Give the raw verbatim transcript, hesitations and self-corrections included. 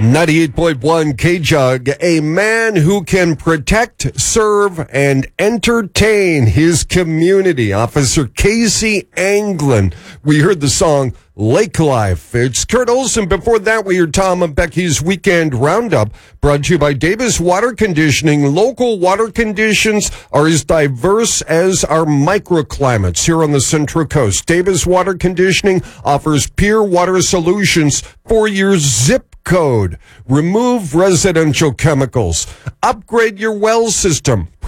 ninety-eight point one K-Jug, a man who can protect, serve, and entertain his community. Officer Casey Anglin. We heard the song Lake Life. It's Kurt Olson. Before that, we heard Tom and Becky's Weekend Roundup, brought to you by Davis Water Conditioning. Local water conditions are as diverse as our microclimates here on the Central Coast. Davis Water Conditioning offers pure water solutions for your zip code. Remove residential chemicals. Upgrade your well system.